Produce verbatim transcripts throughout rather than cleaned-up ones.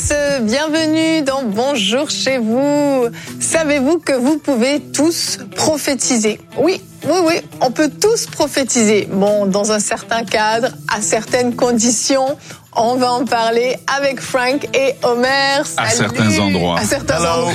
tous, bienvenue dans Bonjour chez vous. Savez-vous que vous pouvez tous prophétiser ? Oui, oui, oui, on peut tous prophétiser. Bon, dans un certain cadre, à certaines conditions. On va en parler avec Frank et Omer. Salut. À certains endroits. À certains Hello. endroits.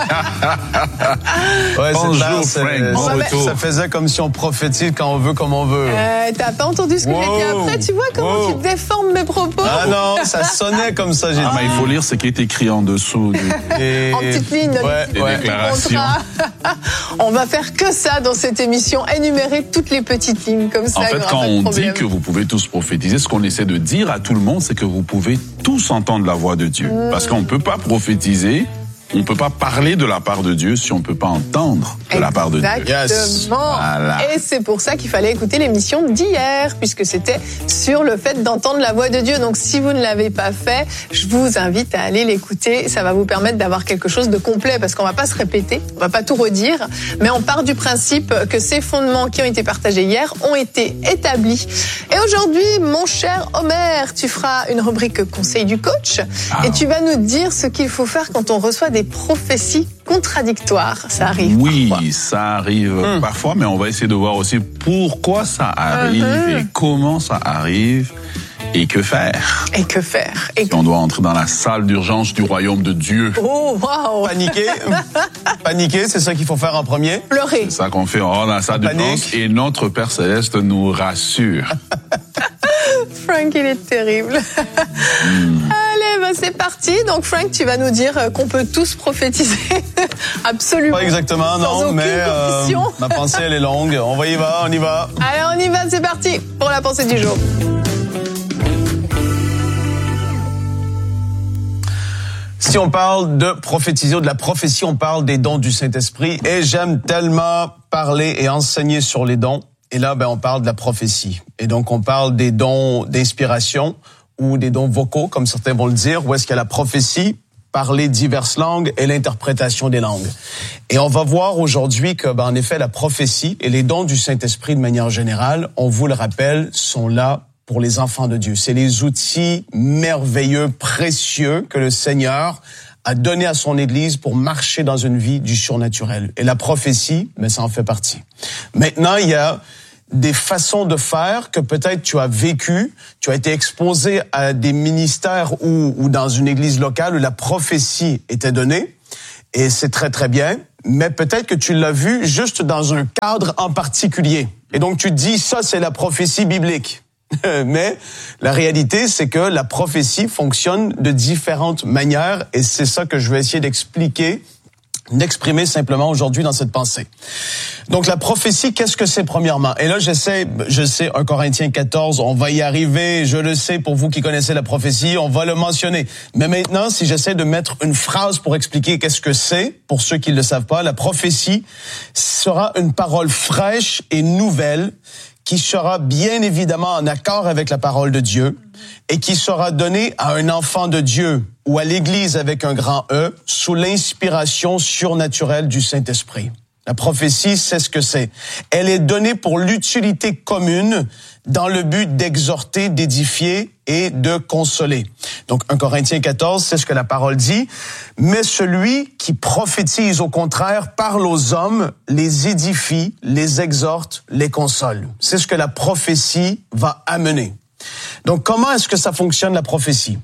ouais, Bonjour c'est Frank, bon retour. Ça faisait comme si on prophétise quand on veut, comme on veut. Euh, t'as pas entendu ce que wow. j'ai dit après? Tu vois comment wow. tu déformes mes propos? Ah non, ça sonnait comme ça, j'ai ah, dit. Mais il faut lire ce qui est écrit en dessous. Du... Et... En petite ligne, dans ouais, les petits ouais. déclarations. On va faire que ça dans cette émission, énumérer toutes les petites lignes comme ça. En fait, quand on dit que vous pouvez tous prophétiser, ce qu'on essaie de dire à tout le monde, c'est que vous pouvez tous entendre la voix de Dieu. Mmh. Parce qu'on ne peut pas prophétiser, on ne peut pas parler de la part de Dieu si on ne peut pas entendre de la part de Dieu. Exactement. Voilà. Et c'est pour ça qu'il fallait écouter l'émission d'hier, puisque c'était sur le fait d'entendre la voix de Dieu. Donc si vous ne l'avez pas fait, je vous invite à aller l'écouter. Ça va vous permettre d'avoir quelque chose de complet, parce qu'on ne va pas se répéter, on ne va pas tout redire, mais on part du principe que ces fondements qui ont été partagés hier ont été établis. Et aujourd'hui, mon cher Omer, tu feras une rubrique conseil du coach, ah. et tu vas nous dire ce qu'il faut faire quand on reçoit des prophéties contradictoires. Ça arrive Oui, parfois. ça arrive hum. parfois, mais on va essayer de voir aussi pourquoi ça arrive uh-huh. et comment ça arrive et que faire. Et que faire. Et si que... on doit entrer dans la salle d'urgence du royaume de Dieu. Oh, waouh! Paniquer. Paniquer, c'est ça qu'il faut faire en premier. Pleurer. C'est ça qu'on fait en dans la salle d'urgence et notre Père Céleste nous rassure. Frank, il est terrible. Mm. Allez, bah c'est parti. Donc, Frank, tu vas nous dire qu'on peut tous prophétiser. Absolument. Pas exactement, non, mais euh, ma pensée, elle est longue. On va y va, on y va. Allez, on y va, c'est parti pour la pensée du jour. Si on parle de prophétiser ou de la prophétie, on parle des dons du Saint-Esprit. Et j'aime tellement parler et enseigner sur les dons. Et là, ben, on parle de la prophétie. Et donc, on parle des dons d'inspiration ou des dons vocaux, comme certains vont le dire, où est-ce qu'il y a la prophétie, parler diverses langues et l'interprétation des langues. Et on va voir aujourd'hui que, ben, en effet, la prophétie et les dons du Saint-Esprit de manière générale, on vous le rappelle, sont là pour les enfants de Dieu. C'est les outils merveilleux, précieux que le Seigneur a donné à son Église pour marcher dans une vie du surnaturel. Et la prophétie, mais ça en fait partie. Maintenant, il y a des façons de faire que peut-être tu as vécu, tu as été exposé à des ministères ou, ou dans une église locale où la prophétie était donnée, et c'est très très bien, mais peut-être que tu l'as vu juste dans un cadre en particulier. Et donc tu te dis, ça c'est la prophétie biblique. Mais la réalité, c'est que la prophétie fonctionne de différentes manières, et c'est ça que je vais essayer d'expliquer, d'exprimer simplement aujourd'hui dans cette pensée. Donc la prophétie, qu'est-ce que c'est premièrement? Et là, j'essaie, je sais, un Corinthiens quatorze, on va y arriver, je le sais pour vous qui connaissez la prophétie, on va le mentionner. Mais maintenant, si j'essaie de mettre une phrase pour expliquer qu'est-ce que c'est, pour ceux qui ne le savent pas, la prophétie sera une parole fraîche et nouvelle qui sera bien évidemment en accord avec la parole de Dieu et qui sera donnée à un enfant de Dieu ou à l'Église avec un grand E sous l'inspiration surnaturelle du Saint-Esprit. La prophétie, c'est ce que c'est. Elle est donnée pour l'utilité commune dans le but d'exhorter, d'édifier et de consoler. Donc, un Corinthiens quatorze, c'est ce que la parole dit. Mais celui qui prophétise, au contraire, parle aux hommes, les édifie, les exhorte, les console. C'est ce que la prophétie va amener. Donc, comment est-ce que ça fonctionne, la prophétie?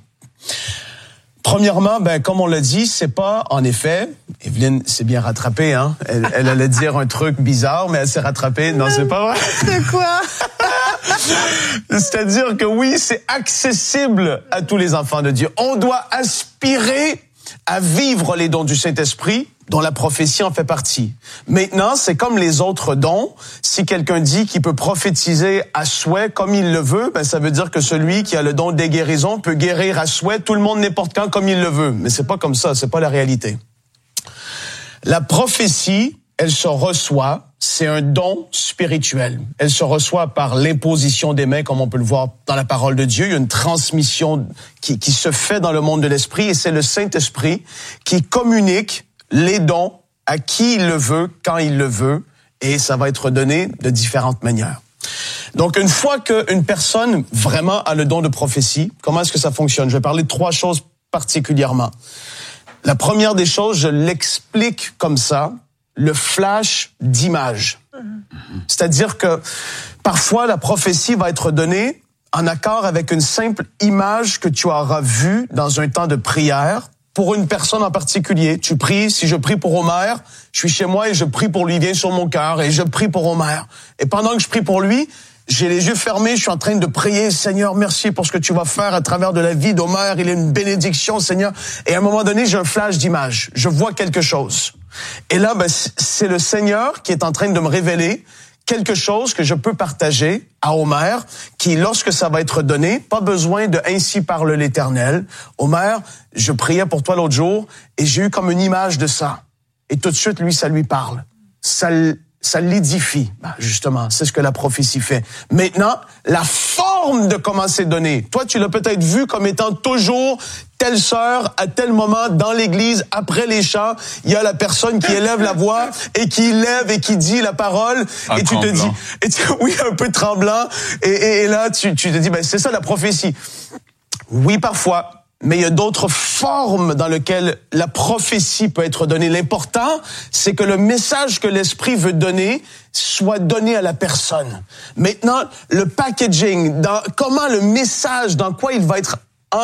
Premièrement, ben comme on l'a dit, c'est pas, en effet, Evelyne s'est bien rattrapée, hein. Elle, elle allait dire un truc bizarre, mais elle s'est rattrapée. Non, c'est pas vrai. C'est quoi? C'est-à-dire que oui, c'est accessible à tous les enfants de Dieu. On doit aspirer à vivre les dons du Saint-Esprit, dont la prophétie en fait partie. Maintenant, c'est comme les autres dons. Si quelqu'un dit qu'il peut prophétiser à souhait comme il le veut, ben ça veut dire que celui qui a le don des guérisons peut guérir à souhait tout le monde n'importe quand comme il le veut. Mais c'est pas comme ça, c'est pas la réalité. La prophétie, elle se reçoit, c'est un don spirituel. Elle se reçoit par l'imposition des mains, comme on peut le voir dans la parole de Dieu. Il y a une transmission qui, qui se fait dans le monde de l'esprit, et c'est le Saint-Esprit qui communique les dons à qui il le veut, quand il le veut, et ça va être donné de différentes manières. Donc, une fois qu'une personne vraiment a le don de prophétie, comment est-ce que ça fonctionne? Je vais parler de trois choses particulièrement. La première des choses, je l'explique comme ça, le flash d'image. Mm-hmm. C'est-à-dire que parfois, la prophétie va être donnée en accord avec une simple image que tu auras vue dans un temps de prière pour une personne en particulier. Tu pries, si je prie pour Omer, je suis chez moi et je prie pour lui, il vient sur mon cœur et je prie pour Omer. Et pendant que je prie pour lui, j'ai les yeux fermés, je suis en train de prier, Seigneur, merci pour ce que tu vas faire à travers de la vie d'Omer. Il est une bénédiction, Seigneur. Et à un moment donné, j'ai un flash d'image. Je vois quelque chose. Et là, ben, c'est le Seigneur qui est en train de me révéler quelque chose que je peux partager à Omer, qui, lorsque ça va être donné, pas besoin de « ainsi parle l'Éternel ». Omer, je priais pour toi l'autre jour et j'ai eu comme une image de ça. Et tout de suite, lui, ça lui parle. Ça Ça l'édifie. Ben justement, c'est ce que la prophétie fait. Maintenant, la forme de comment c'est donné. Toi, tu l'as peut-être vu comme étant toujours telle sœur, à tel moment, dans l'église, après les chants, il y a la personne qui élève la voix et qui lève et qui dit la parole. Un et tu tremblant. te dis, et tu, oui, un peu tremblant. Et, et, et là, tu, tu te dis, ben c'est ça la prophétie. Oui, parfois. Mais il y a d'autres formes dans lesquelles la prophétie peut être donnée. L'important, c'est que le message que l'Esprit veut donner soit donné à la personne. Maintenant, le packaging, dans comment le message, dans quoi il va être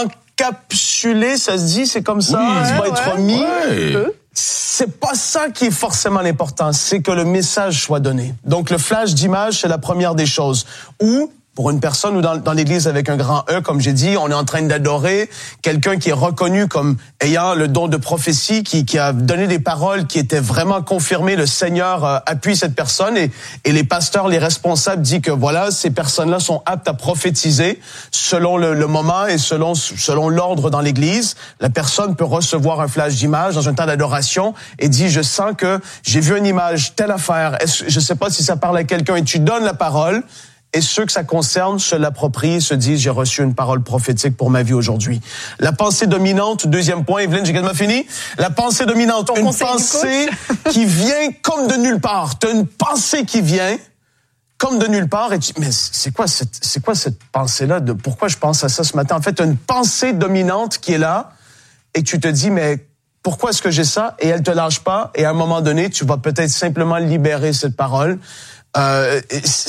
encapsulé, ça se dit, c'est comme ça, Oui, il va ouais, être ouais. mis. Ouais. C'est pas ça qui est forcément l'important, c'est que le message soit donné. Donc le flash d'image, c'est la première des choses. Ou pour une personne ou dans, dans l'église avec un grand E, comme j'ai dit, on est en train d'adorer quelqu'un qui est reconnu comme ayant le don de prophétie, qui, qui a donné des paroles qui étaient vraiment confirmées. Le Seigneur euh, appuie cette personne et, et les pasteurs, les responsables disent que voilà, ces personnes-là sont aptes à prophétiser selon le, le moment et selon, selon l'ordre dans l'église. La personne peut recevoir un flash d'image dans un temps d'adoration et dit, je sens que j'ai vu une image, telle affaire. Est-ce, je sais pas si ça parle à quelqu'un et tu donnes la parole. Et ceux que ça concerne se l'approprient, se disent, j'ai reçu une parole prophétique pour ma vie aujourd'hui. La pensée dominante, deuxième point, Evelyne, j'ai quasiment fini. La pensée dominante, Ton une conseil du pensée qui vient comme de nulle part. Tu as une pensée qui vient comme de nulle part. Et tu, mais c'est quoi cette, c'est quoi cette pensée-là? De, pourquoi je pense à ça ce matin? En fait, tu as une pensée dominante qui est là et tu te dis, mais pourquoi est-ce que j'ai ça? Et elle te lâche pas. Et à un moment donné, tu vas peut-être simplement libérer cette parole. Euh,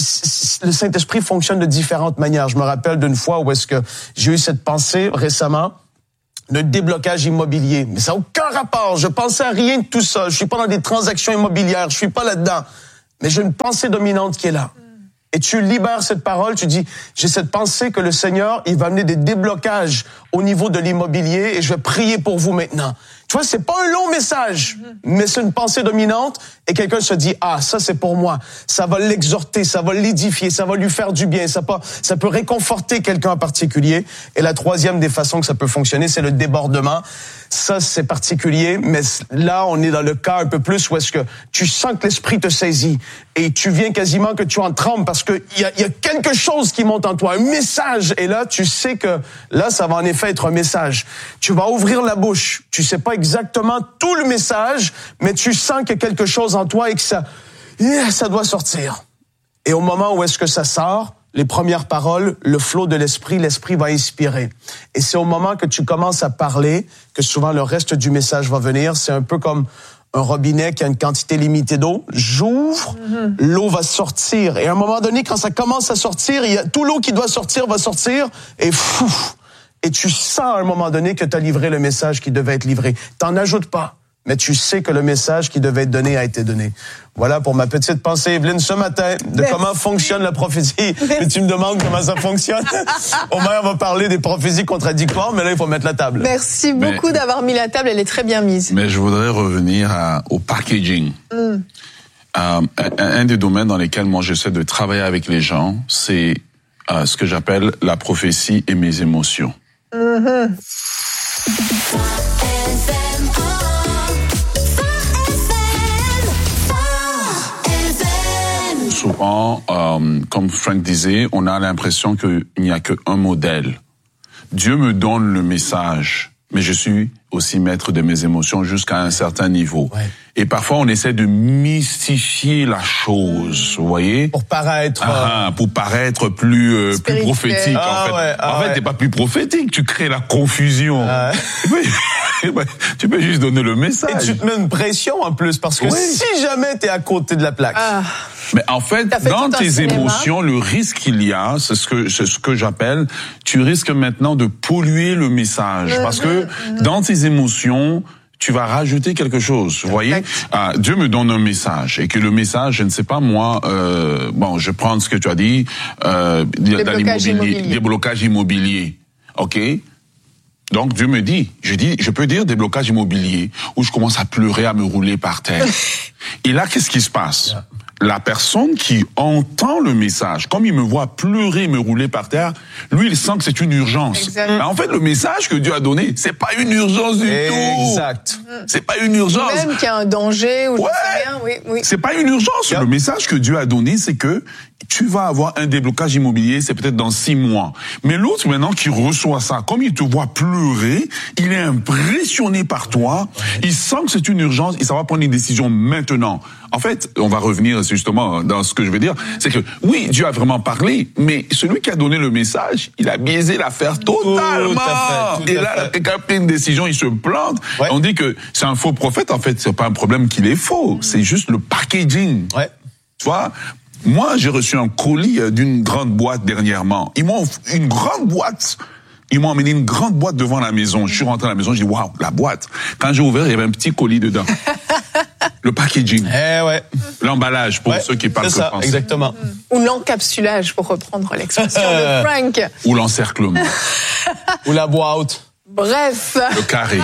le Saint-Esprit fonctionne de différentes manières. Je me rappelle d'une fois où est-ce que j'ai eu cette pensée récemment de déblocage immobilier. Mais ça n'a aucun rapport. Je pensais à rien de tout ça. Je suis pas dans des transactions immobilières. Je suis pas là-dedans. Mais j'ai une pensée dominante qui est là. Et tu libères cette parole, tu dis, j'ai cette pensée que le Seigneur, il va amener des déblocages au niveau de l'immobilier et je vais prier pour vous maintenant. Tu vois, c'est pas un long message, mais c'est une pensée dominante et quelqu'un se dit, ah, ça c'est pour moi. Ça va l'exhorter, ça va l'édifier, ça va lui faire du bien, ça peut, ça peut réconforter quelqu'un en particulier. Et la troisième des façons que ça peut fonctionner, c'est le débordement. Ça, c'est particulier, mais là, on est dans le cas un peu plus où est-ce que tu sens que l'Esprit te saisit et tu viens quasiment que tu en trembles parce que il y a, y a quelque chose qui monte en toi, un message. Et là, tu sais que là, ça va en effet être un message. Tu vas ouvrir la bouche. Tu sais pas exactement tout le message, mais tu sens qu'il y a quelque chose en toi et que ça, ça doit sortir. Et au moment où est-ce que ça sort, les premières paroles, le flot de l'esprit, l'esprit va inspirer. Et c'est au moment que tu commences à parler que souvent le reste du message va venir. C'est un peu comme un robinet qui a une quantité limitée d'eau. J'ouvre, mm-hmm. l'eau va sortir. Et à un moment donné, quand ça commence à sortir, il y a tout l'eau qui doit sortir va sortir et fou. Et tu sens à un moment donné que tu as livré le message qui devait être livré. T'en ajoutes pas, mais tu sais que le message qui devait être donné a été donné. Voilà pour ma petite pensée, Evelyne, ce matin, de Merci. Comment fonctionne la prophétie. Mais tu me demandes comment ça fonctionne. Omer va parler des prophéties contradictoires, mais là, il faut mettre la table. Merci beaucoup mais, d'avoir mis la table, elle est très bien mise. Mais je voudrais revenir à, au packaging. Mm. Euh, un, un des domaines dans lesquels moi j'essaie de travailler avec les gens, c'est euh, ce que j'appelle la prophétie et mes émotions. Mm-hmm. Souvent, euh, comme Frank disait, on a l'impression qu'il n'y a qu'un modèle. Dieu me donne le message mais je suis aussi maître de mes émotions jusqu'à un certain niveau. Ouais. Et parfois, on essaie de mystifier la chose, vous voyez, pour paraître, ah, pour paraître plus euh, plus prophétique. Ah, en fait, ouais, ah, en fait, ouais. t'es pas plus prophétique, tu crées la confusion. Ah, ouais. Tu peux juste donner le message. Et tu te mets une pression en plus parce que oui. si jamais t'es à côté de la plaque. Ah. Mais en fait, fait dans tes cinéma. émotions, le risque qu'il y a, c'est ce que c'est ce que j'appelle, tu risques maintenant de polluer le message mmh, parce que mmh. dans tes émotions, tu vas rajouter quelque chose. Vous voyez, ah, Dieu me donne un message et que le message, je ne sais pas moi, euh, bon, je prends ce que tu as dit, euh, des dans blocages immobiliers, des blocages immobiliers, ok. Donc Dieu me dit, je dis, je peux dire des blocages immobiliers où je commence à pleurer, à me rouler par terre. Et là, qu'est-ce qui se passe? Yeah. La personne qui entend le message, comme il me voit pleurer, me rouler par terre, lui, il sent que c'est une urgence. Exactement. En fait, le message que Dieu a donné, c'est pas une urgence du exact. tout. Exact. C'est pas une urgence. Même qu'il y a un danger ou ouais. je sais rien, oui, oui. C'est pas une urgence. Yep. Le message que Dieu a donné, c'est que tu vas avoir un déblocage immobilier, c'est peut-être dans six mois. Mais l'autre, maintenant, qui reçoit ça, comme il te voit pleurer, il est impressionné par toi, il sent que c'est une urgence, il va prendre une décision maintenant. En fait, on va revenir justement dans ce que je veux dire, c'est que oui, Dieu a vraiment parlé, mais celui qui a donné le message, il a biaisé l'affaire totalement. Tout à fait, tout Et là, quelqu'un a pris une décision, il se plante. Ouais. On dit que c'est un faux prophète, en fait, c'est pas un problème qu'il est faux, c'est juste le packaging. Ouais. Tu vois? Moi, j'ai reçu un colis d'une grande boîte dernièrement. Ils m'ont une grande boîte. Ils m'ont amené une grande boîte devant la maison. Je suis rentré à la maison, j'ai dit waouh, la boîte. Quand j'ai ouvert, il y avait un petit colis dedans. Le packaging. Eh ouais. L'emballage pour ouais, ceux qui parlent c'est ça, français. Exactement. Ou l'encapsulage pour reprendre l'expression de Frank. Ou l'encerclement. Ou la boîte. Bref. Le carré.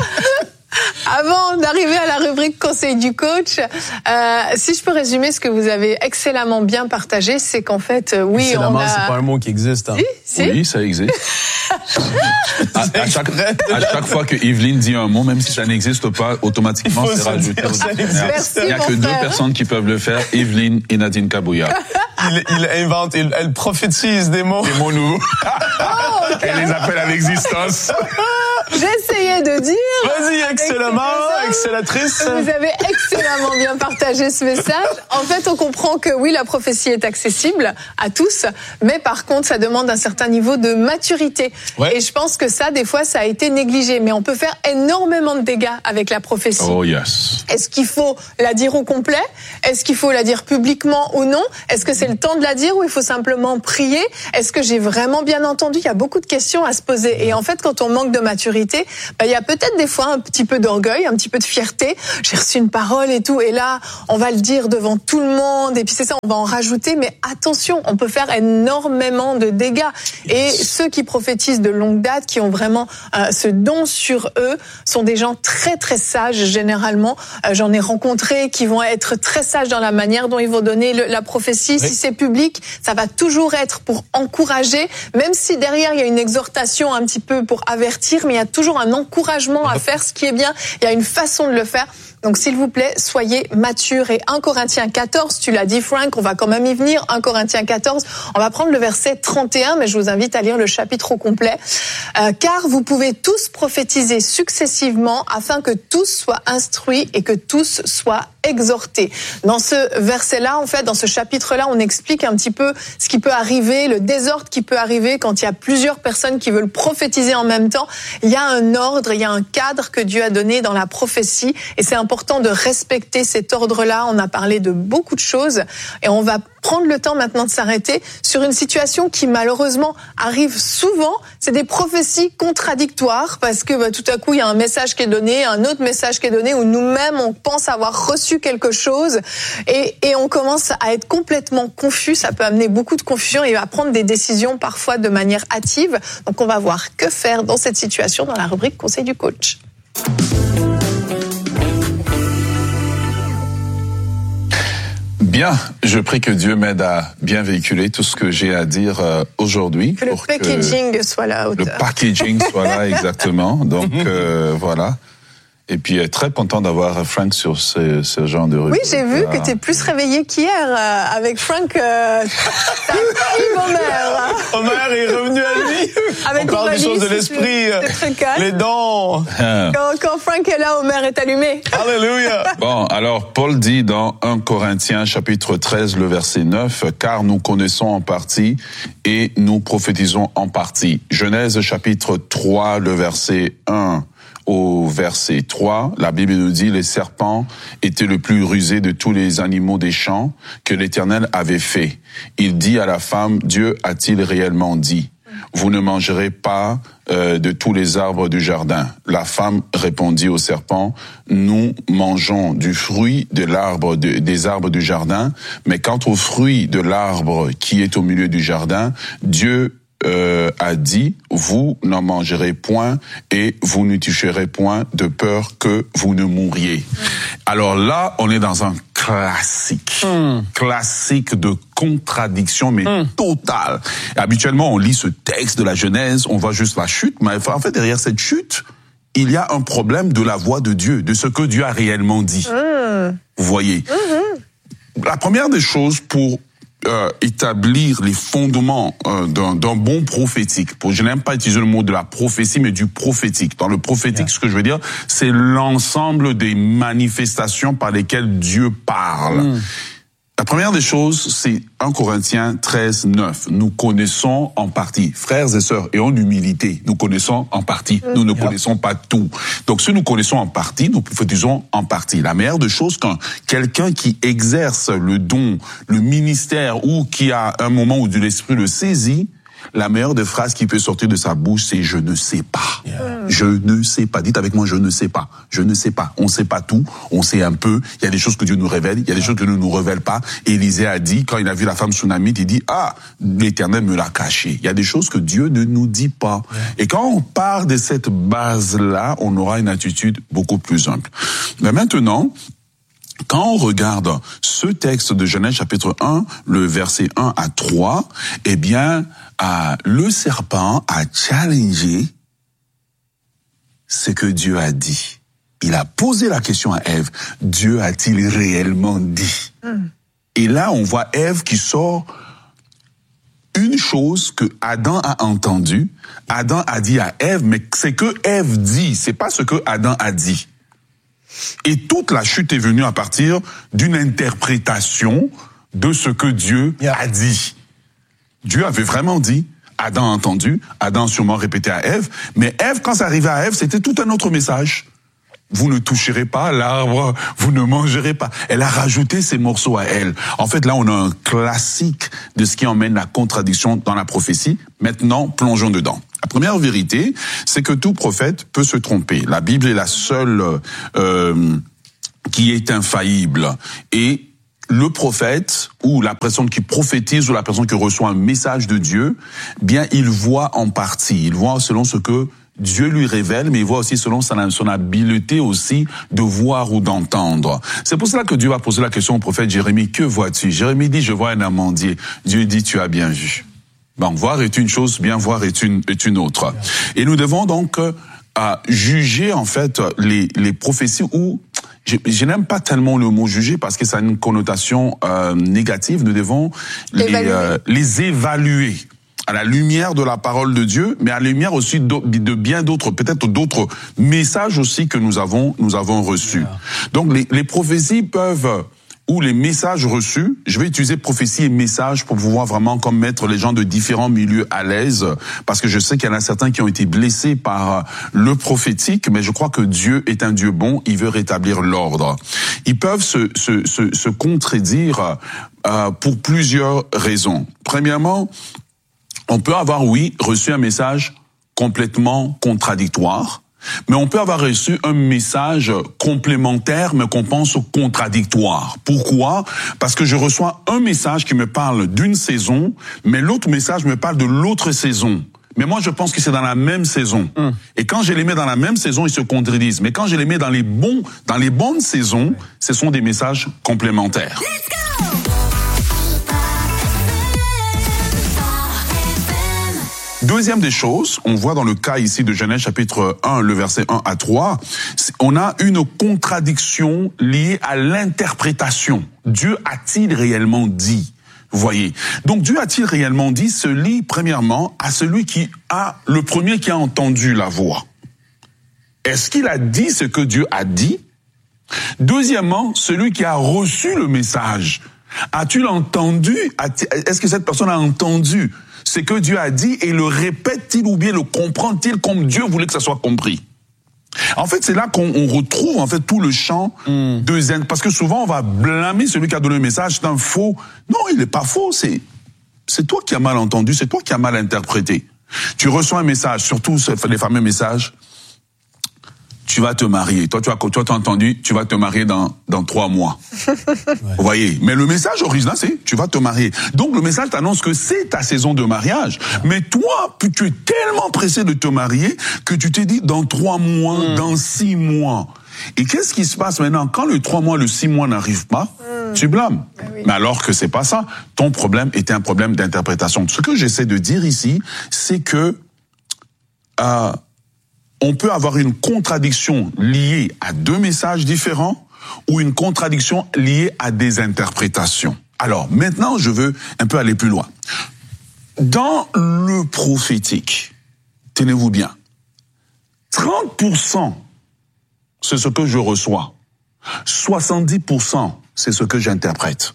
Avant d'arriver à la rubrique conseil du coach, euh, si je peux résumer ce que vous avez excellemment bien partagé, c'est qu'en fait, euh, oui, excellemment, on a... c'est pas un mot qui existe. Hein. Si, si. Oui, ça existe. à, à, chaque, à chaque fois que Evelyne dit un mot, même si ça n'existe pas, automatiquement, c'est rajouté. Merci, il n'y a que frère. deux personnes qui peuvent le faire, Evelyne et Nadine Kabouya. Il, il invente, il, elle prophétise des mots. Des mots nouveaux. Oh, okay. Elle les appelle à l'existence. J'essayais de dire. Vas-y, excellemment, excellatrice. Vous avez excellemment bien partagé ce message. En fait, on comprend que oui, la prophétie est accessible à tous, mais par contre, ça demande un certain niveau de maturité. Ouais. Et je pense que ça, des fois, ça a été négligé. Mais on peut faire énormément de dégâts avec la prophétie. Oh yes. Est-ce qu'il faut la dire au complet? Est-ce qu'il faut la dire publiquement ou non? Est-ce que c'est le temps de la dire ou il faut simplement prier? Est-ce que j'ai vraiment bien entendu? Il y a beaucoup de questions à se poser. Et en fait, quand on manque de maturité, bah, il y a peut-être des fois un petit peu d'orgueil, un petit peu de fierté. J'ai reçu une parole et tout, et là, on va le dire devant tout le monde, et puis c'est ça, on va en rajouter, mais attention, on peut faire énormément de dégâts. Et ceux qui prophétisent de longue date, qui ont vraiment euh, ce don sur eux, sont des gens très très sages, généralement. Euh, j'en ai rencontré qui vont être très sages dans la manière dont ils vont donner le, la prophétie. Oui. Si c'est public, ça va toujours être pour encourager, même si derrière, il y a une exhortation un petit peu pour avertir, mais il y a toujours un encouragement à faire ce qui est bien. Il y a une façon de le faire. Donc, s'il vous plaît, soyez matures. Et un Corinthiens quatorze, tu l'as dit, Frank, on va quand même y venir. un Corinthiens quatorze, on va prendre le verset trente et un, mais je vous invite à lire le chapitre au complet. Euh, car vous pouvez tous prophétiser successivement afin que tous soient instruits et que tous soient exhortés. Dans ce verset-là, en fait, dans ce chapitre-là, on explique un petit peu ce qui peut arriver, le désordre qui peut arriver quand il y a plusieurs personnes qui veulent prophétiser en même temps. Il y a un ordre, il y a un cadre que Dieu a donné dans la prophétie et c'est important de respecter cet ordre-là. On a parlé de beaucoup de choses et on va prendre le temps maintenant de s'arrêter sur une situation qui malheureusement arrive souvent. C'est des prophéties contradictoires parce que bah, tout à coup il y a un message qui est donné, un autre message qui est donné où nous-mêmes on pense avoir reçu quelque chose et, et on commence à être complètement confus. Ça peut amener beaucoup de confusion et à prendre des décisions parfois de manière hâtive. Donc on va voir que faire dans cette situation dans la rubrique conseil du coach. Bien, je prie que Dieu m'aide à bien véhiculer tout ce que j'ai à dire euh, aujourd'hui. Que le pour packaging que soit là à hauteur. Le packaging soit là, exactement. Donc, euh, voilà. Et puis, euh, très content d'avoir Frank sur ce, ce genre de rubrique. Oui, j'ai vu que tu es plus réveillé qu'hier euh, avec Frank. Euh, ta fille, Omer. Omer est revenu à lui. Avec On parle des choses de l'esprit. Les dons. Quand, quand Frank est là, Omer est allumé. Alléluia. Bon, alors, Paul dit dans premier Corinthiens, chapitre treize, le verset neuf, « Car nous connaissons en partie et nous prophétisons en partie. » Genèse, chapitre trois, le verset un. Au verset trois, la Bible nous dit, les serpents étaient le plus rusé de tous les animaux des champs que l'Éternel avait fait. Il dit à la femme, Dieu a-t-il réellement dit, vous ne mangerez pas euh, de tous les arbres du jardin. La femme répondit au serpent, nous mangeons du fruit de l'arbre de, des arbres du jardin, mais quant au fruit de l'arbre qui est au milieu du jardin, Dieu Euh, a dit, vous n'en mangerez point et vous ne toucherez point de peur que vous ne mouriez. Mmh. Alors là, on est dans un classique, mmh. classique de contradiction, mais mmh. totale. Habituellement, on lit ce texte de la Genèse, on voit juste la chute, mais en fait, derrière cette chute, il y a un problème de la voix de Dieu, de ce que Dieu a réellement dit. Mmh. Vous voyez. Mmh. La première des choses pour Euh, établir les fondements euh, d'un, d'un bon prophétique. Pour, je n'aime pas utiliser le mot de la prophétie, mais du prophétique. Dans le prophétique, yeah. ce que je veux dire, c'est l'ensemble des manifestations par lesquelles Dieu parle. Mm. La première des choses, c'est premier Corinthiens treize, neuf. Nous connaissons en partie. Frères et sœurs, et en humilité, nous connaissons en partie. Mm. Nous ne yeah. connaissons pas tout. Donc, si nous connaissons en partie, nous prophétisons en partie. La meilleure des choses, quand quelqu'un qui exerce le don, le ministère, ou qui a un moment où l'esprit le saisit, la meilleure des phrases qui peut sortir de sa bouche, c'est « je ne sais pas yeah. ». Je ne sais pas. Dites avec moi « je ne sais pas ». Je ne sais pas. On ne sait pas tout. On sait un peu. Il y a des choses que Dieu nous révèle. Il y a des choses que Dieu ne nous révèle pas. Élisée a dit, quand il a vu la femme Sunamite, il dit « ah, l'Éternel me l'a caché ». Il y a des choses que Dieu ne nous dit pas. Yeah. Et quand on part de cette base-là, on aura une attitude beaucoup plus humble. Mais maintenant, quand on regarde ce texte de Genèse chapitre un, le verset un à trois, eh bien, euh, le serpent a challengé ce que Dieu a dit. Il a posé la question à Ève, Dieu a-t-il réellement dit? Mm. Et là, on voit Ève qui sort une chose que Adam a entendue. Adam a dit à Ève, mais c'est que Ève dit, c'est pas ce que Adam a dit. Et toute la chute est venue à partir d'une interprétation de ce que Dieu yeah. a dit. Dieu avait vraiment dit, Adam a entendu, Adam a sûrement répété à Ève, mais Ève, quand ça arrivait à Ève, c'était tout un autre message. Vous ne toucherez pas l'arbre, vous ne mangerez pas. Elle a rajouté ces morceaux à elle. En fait, là, on a un classique de ce qui emmène la contradiction dans la prophétie. Maintenant, plongeons dedans. La première vérité, c'est que tout prophète peut se tromper. La Bible est la seule euh, qui est infaillible. Et le prophète, ou la personne qui prophétise, ou la personne qui reçoit un message de Dieu, bien, il voit en partie. Il voit selon ce que Dieu lui révèle, mais il voit aussi selon son, son habileté aussi de voir ou d'entendre. C'est pour cela que Dieu va poser la question au prophète Jérémie, que vois-tu? Jérémie dit, je vois un amandier. Dieu dit, tu as bien vu. Bon, voir est une chose, bien voir est une, est une autre. Et nous devons donc euh, juger en fait les, les prophéties où Je, je n'aime pas tellement le mot juger parce que ça a une connotation euh, négative. Nous devons les, euh, les évaluer à la lumière de la parole de Dieu, mais à la lumière aussi de, de bien d'autres, peut-être d'autres messages aussi que nous avons, nous avons reçus. Yeah. Donc les, les prophéties peuvent, ou les messages reçus, je vais utiliser prophétie et message pour pouvoir vraiment comme mettre les gens de différents milieux à l'aise, parce que je sais qu'il y en a certains qui ont été blessés par le prophétique, mais je crois que Dieu est un Dieu bon, il veut rétablir l'ordre. Ils peuvent se, se, se, se contredire euh, pour plusieurs raisons. Premièrement, on peut avoir, oui, reçu un message complètement contradictoire, mais on peut avoir reçu un message complémentaire, mais qu'on pense contradictoire. Pourquoi? Parce que je reçois un message qui me parle d'une saison, mais l'autre message me parle de l'autre saison. Mais moi, je pense que c'est dans la même saison. Mm. Et quand je les mets dans la même saison, ils se contredisent. Mais quand je les mets dans les bons, dans les bonnes saisons, ce sont des messages complémentaires. Let's go! Deuxième des choses, on voit dans le cas ici de Genèse chapitre un, le verset un à trois, on a une contradiction liée à l'interprétation. Dieu a-t-il réellement dit? Vous voyez. Donc Dieu a-t-il réellement dit se lie premièrement à celui qui a, le premier qui a entendu la voix. Est-ce qu'il a dit ce que Dieu a dit? Deuxièmement, celui qui a reçu le message. A-t-il entendu? Est-ce que cette personne a entendu ce que Dieu a dit et le répète-t-il ou bien le comprend-il comme Dieu voulait que ça soit compris? En fait, c'est là qu'on on retrouve en fait tout le champ mm. de Zen. Parce que souvent, on va blâmer celui qui a donné le message, c'est un faux. Non, il n'est pas faux, c'est, c'est toi qui as mal entendu, c'est toi qui as mal interprété. Tu reçois un message, surtout les fameux messages, tu vas te marier. Toi, tu as, toi, t'as entendu, tu vas te marier dans, dans trois mois. Ouais. Vous voyez. Mais le message original, c'est, tu vas te marier. Donc, le message t'annonce que c'est ta saison de mariage. Ouais. Mais toi, tu es tellement pressé de te marier que tu t'es dit dans trois mois, mmh. dans six mois. Et qu'est-ce qui se passe maintenant? Quand le trois mois, le six mois n'arrive pas, mmh. tu blâmes. Ah oui. Mais alors que c'est pas ça. Ton problème était un problème d'interprétation. Ce que j'essaie de dire ici, c'est que, euh, on peut avoir une contradiction liée à deux messages différents ou une contradiction liée à des interprétations. Alors, maintenant, je veux un peu aller plus loin. Dans le prophétique, tenez-vous bien, trente pour cent, c'est ce que je reçois. soixante-dix pour cent, c'est ce que j'interprète.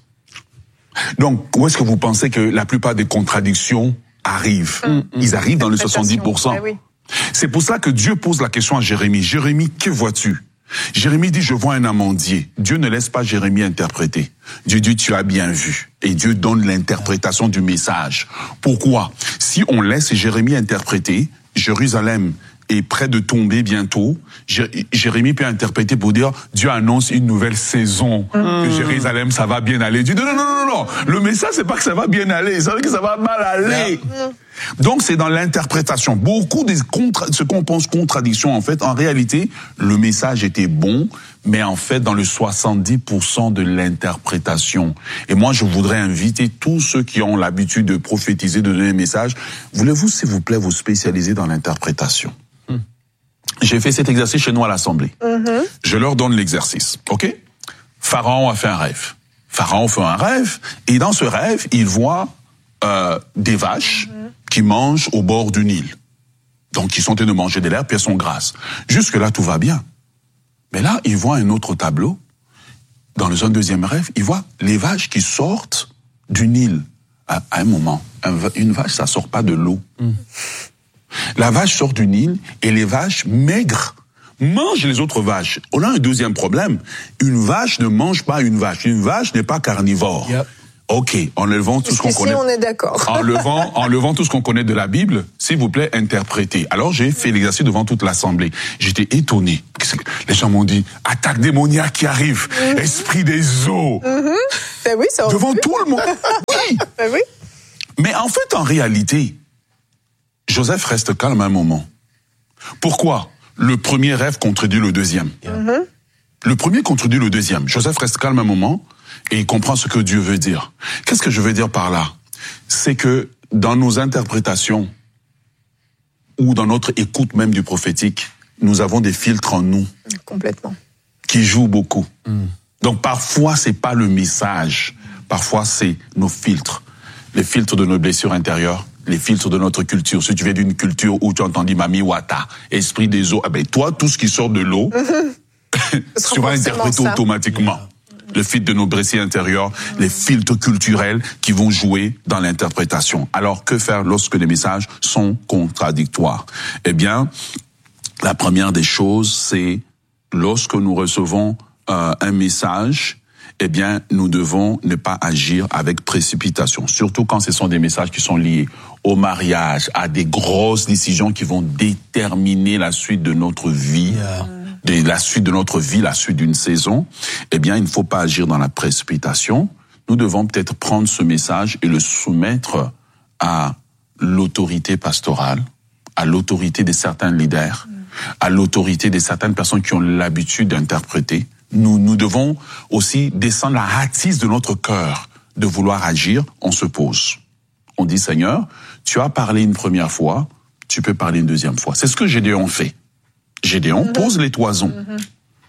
Donc, où est-ce que vous pensez que la plupart des contradictions arrivent? Mmh, Ils arrivent dans le soixante-dix pour cent. Ouais, oui. C'est pour ça que Dieu pose la question à Jérémie. Jérémie, que vois-tu? Jérémie dit, je vois un amandier. Dieu ne laisse pas Jérémie interpréter. Dieu dit, tu as bien vu. Et Dieu donne l'interprétation du message. Pourquoi? Si on laisse Jérémie interpréter, Jérusalem est près de tomber bientôt, Jérémie peut interpréter pour dire, Dieu annonce une nouvelle saison, mmh. que Jérusalem, ça va bien aller. Dieu dit, non, non, non, non, le message, c'est pas que ça va bien aller, c'est que ça va mal aller. Mmh. Donc, c'est dans l'interprétation. Beaucoup de contra- ce qu'on pense contradiction, en fait, en réalité, le message était bon, mais en fait, dans le soixante-dix pour cent de l'interprétation. Et moi, je voudrais inviter tous ceux qui ont l'habitude de prophétiser, de donner un message, voulez-vous, s'il vous plaît, vous spécialiser dans l'interprétation? J'ai fait cet exercice chez nous à l'Assemblée. Mm-hmm. Je leur donne l'exercice, ok? Pharaon a fait un rêve. Pharaon fait un rêve, et dans ce rêve, il voit euh, des vaches mm-hmm. qui mangent au bord du Nil. Donc, ils sont en train de manger de l'herbe, puis elles sont grasses. Jusque-là, tout va bien. Mais là, il voit un autre tableau. Dans un deuxième rêve, il voit les vaches qui sortent du Nil. À, à un moment, un, une vache, ça sort pas de l'eau. Mm. La vache sort du Nil et les vaches maigres mangent les autres vaches. On a un deuxième problème. Une vache ne mange pas une vache. Une vache n'est pas carnivore. Yep. Ok, enlevant tout ce qu'on connaît. On est d'accord. enlevant, enlevant tout ce qu'on connaît de la Bible, s'il vous plaît, interprétez. Alors j'ai fait l'exercice devant toute l'Assemblée. J'étais étonné. Les gens m'ont dit, attaque démoniaque qui arrive, mm-hmm. esprit des eaux. Mm-hmm. Ben oui, ça devant tout le monde. Oui. Ben oui. Mais en fait, en réalité, Joseph reste calme un moment. Pourquoi? Le premier rêve contredit le deuxième. Mm-hmm. Le premier contredit le deuxième. Joseph reste calme un moment et il comprend ce que Dieu veut dire. Qu'est-ce que je veux dire par là? C'est que dans nos interprétations ou dans notre écoute même du prophétique, nous avons des filtres en nous. Complètement. Qui jouent beaucoup. Mm. Donc parfois, c'est pas le message. Parfois, c'est nos filtres. Les filtres de nos blessures intérieures. Les filtres de notre culture. Si tu viens d'une culture où tu as entendu Mami Wata, esprit des eaux, eh ben toi, tout ce qui sort de l'eau, tu vas interpréter ça. Automatiquement. Yeah. Le filtre de nos blessures intérieures, mm. les filtres culturels qui vont jouer dans l'interprétation. Alors, que faire lorsque les messages sont contradictoires? Eh bien, la première des choses, c'est lorsque nous recevons euh, un message, eh bien, nous devons ne pas agir avec précipitation, surtout quand ce sont des messages qui sont liés au mariage, à des grosses décisions qui vont déterminer la suite de notre vie, yeah. de la suite de notre vie, la suite d'une saison. Eh bien, il ne faut pas agir dans la précipitation. Nous devons peut-être prendre ce message et le soumettre à l'autorité pastorale, à l'autorité de certains leaders, mm. à l'autorité de certaines personnes qui ont l'habitude d'interpréter. Nous, nous devons aussi descendre la hâtise de notre cœur de vouloir agir. On se pose. On dit, Seigneur, tu as parlé une première fois, tu peux parler une deuxième fois. C'est ce que Gédéon fait. Gédéon mm-hmm. pose les toisons. Mm-hmm.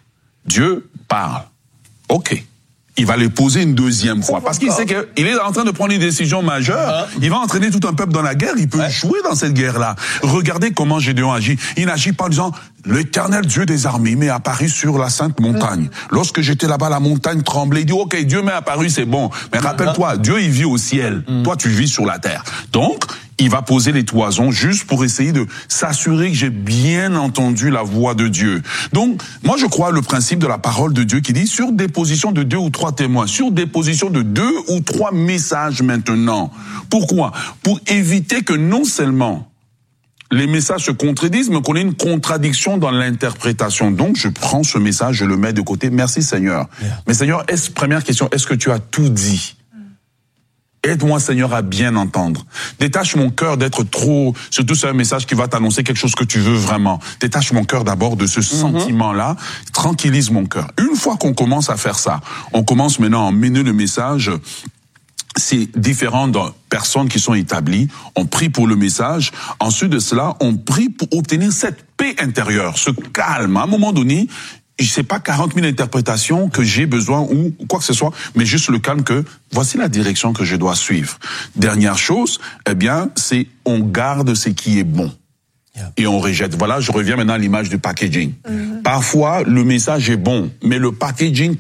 Dieu parle. OK. Il va les poser une deuxième fois. Parce qu'il sait qu'il est en train de prendre une décision majeure. Il va entraîner tout un peuple dans la guerre. Il peut ouais. jouer dans cette guerre-là. Regardez comment Gédéon agit. Il n'agit pas en disant, l'Éternel Dieu des armées m'est apparu sur la sainte montagne. Lorsque j'étais là-bas, la montagne tremblait. Il dit, OK, Dieu m'est apparu, c'est bon. Mais rappelle-toi, Dieu, il vit au ciel. Mm. Toi, tu vis sur la terre. Donc, il va poser les toisons juste pour essayer de s'assurer que j'ai bien entendu la voix de Dieu. Donc, moi, je crois le principe de la parole de Dieu qui dit sur déposition de deux ou trois témoins, sur déposition de deux ou trois messages maintenant. Pourquoi? Pour éviter que non seulement les messages se contredisent, mais qu'on ait une contradiction dans l'interprétation. Donc, je prends ce message, je le mets de côté. Merci Seigneur. Yeah. Mais Seigneur, est-ce, première question, est-ce que tu as tout dit? Aide-moi, Seigneur, à bien entendre. Détache mon cœur d'être trop, surtout c'est un message qui va t'annoncer quelque chose que tu veux vraiment. Détache mon cœur d'abord de ce mm-hmm. sentiment-là. Tranquillise mon cœur. Une fois qu'on commence à faire ça, on commence maintenant à mener le message. C'est différent de personnes qui sont établies. On prie pour le message. Ensuite de cela, on prie pour obtenir cette paix intérieure, ce calme. À un moment donné, c'est pas quarante mille interprétations que j'ai besoin ou quoi que ce soit, mais juste le calme que voici la direction que je dois suivre. Dernière chose, eh bien, c'est on garde ce qui est bon. Yeah. Et on rejette. Voilà, je reviens maintenant à l'image du packaging. Mm-hmm. Parfois, le message est bon, mais le packaging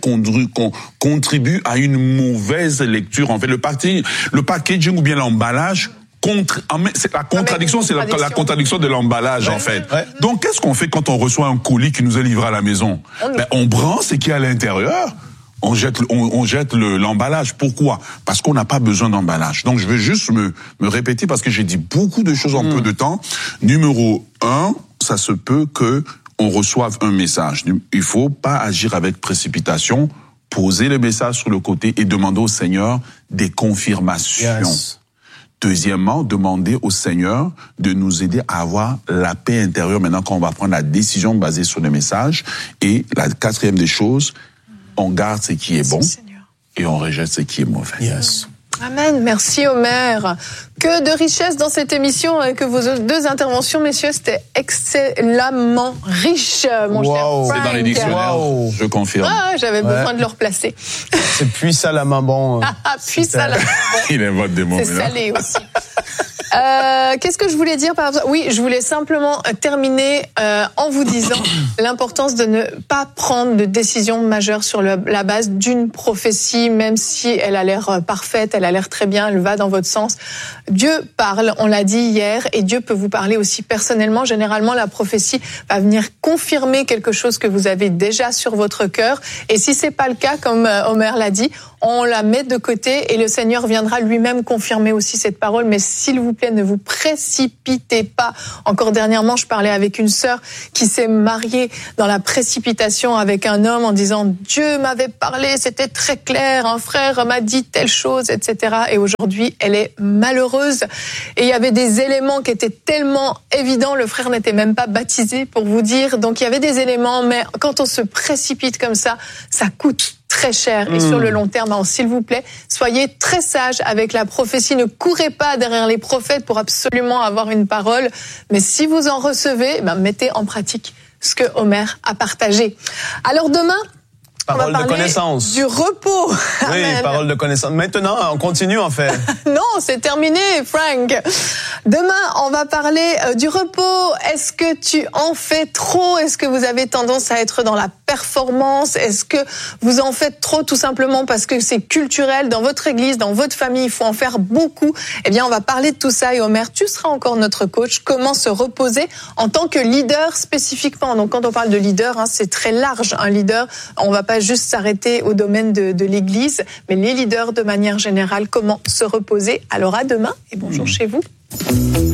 contribue à une mauvaise lecture. En fait, le packaging, le packaging ou bien l'emballage Contre, c'est la contradiction, c'est la, la contradiction de l'emballage, ouais, en fait. Ouais. Donc, qu'est-ce qu'on fait quand on reçoit un colis qui nous est livré à la maison? On, ben, on branche ce qu'il y a à l'intérieur. On jette, on, on jette le, l'emballage. Pourquoi? Parce qu'on n'a pas besoin d'emballage. Donc, je vais juste me, me répéter parce que j'ai dit beaucoup de choses en mmh. peu de temps. Numéro un, ça se peut que on reçoive un message. Il faut pas agir avec précipitation. Poser le message sur le côté et demander au Seigneur des confirmations. Yes. Deuxièmement, demander au Seigneur de nous aider à avoir la paix intérieure maintenant quand on va prendre la décision basée sur le message. Et la quatrième des choses, on garde ce qui est bon et on rejette ce qui est mauvais. Yes. Amen. Merci Omer. Que de richesse dans cette émission avec vos deux interventions, messieurs. C'était excellemment riche, mon wow. cher Frank. C'est dans les dictionnaires, wow. je confirme. Ah, j'avais ouais. besoin de le replacer. C'est puissamment bon. Ah, puissamment bon. Il invente des mots. C'est salé aussi. Euh, qu'est-ce que je voulais dire par exemple? Oui, je voulais simplement terminer euh, en vous disant l'importance de ne pas prendre de décision majeure sur le, la base d'une prophétie, même si elle a l'air parfaite, elle a l'air très bien, elle va dans votre sens. Dieu parle, on l'a dit hier, et Dieu peut vous parler aussi personnellement. Généralement, la prophétie va venir confirmer quelque chose que vous avez déjà sur votre cœur. Et si c'est pas le cas, comme Omer l'a dit, on la met de côté et le Seigneur viendra lui-même confirmer aussi cette parole. Mais s'il vous plaît, ne vous précipitez pas. Encore dernièrement, je parlais avec une sœur qui s'est mariée dans la précipitation avec un homme en disant « Dieu m'avait parlé, c'était très clair, un frère m'a dit telle chose, et cetera » Et aujourd'hui, elle est malheureuse. Et il y avait des éléments qui étaient tellement évidents, le frère n'était même pas baptisé pour vous dire. Donc il y avait des éléments, mais quand on se précipite comme ça, ça coûte très cher. Et mmh. sur le long terme, alors, s'il vous plaît, soyez très sages avec la prophétie. Ne courez pas derrière les prophètes pour absolument avoir une parole. Mais si vous en recevez, ben, mettez en pratique ce que Omer a partagé. Alors demain, parole on va de connaissance. Du repos. Oui, Amen. Parole de connaissance. Maintenant, on continue en fait. Non, c'est terminé, Frank. Demain, on va parler euh, du repos. Est-ce que tu en fais trop? Est-ce que vous avez tendance à être dans la performance? Est-ce que vous en faites trop tout simplement parce que c'est culturel dans votre église, dans votre famille, il faut en faire beaucoup? Eh bien, on va parler de tout ça. Et Omer, tu seras encore notre coach. Comment se reposer en tant que leader spécifiquement? Donc, quand on parle de leader, hein, c'est très large. Un leader, on va pas juste s'arrêter au domaine de, de l'église, mais les leaders de manière générale, comment se reposer. Alors à demain et bonjour mmh. chez vous.